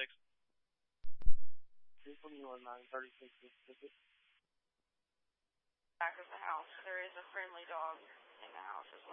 Back of the house. There is a friendly dog in the house as well.